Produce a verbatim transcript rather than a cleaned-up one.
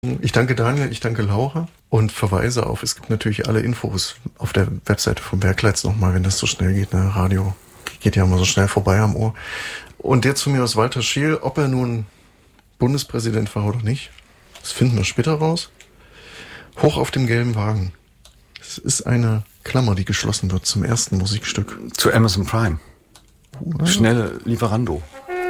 Ich danke Daniel, ich danke Laura und verweise auf, es gibt natürlich alle Infos auf der Webseite vom Bergleits nochmal, wenn das so schnell geht. Ne? Radio geht ja immer so schnell vorbei am Ohr. Und jetzt zu mir aus Walter Scheel, ob er nun Bundespräsident war oder nicht, das finden wir später raus. Hoch auf dem gelben Wagen. Es ist eine Klammer, die geschlossen wird zum ersten Musikstück. Zu Amazon Prime. Uh, Schnelle Lieferando.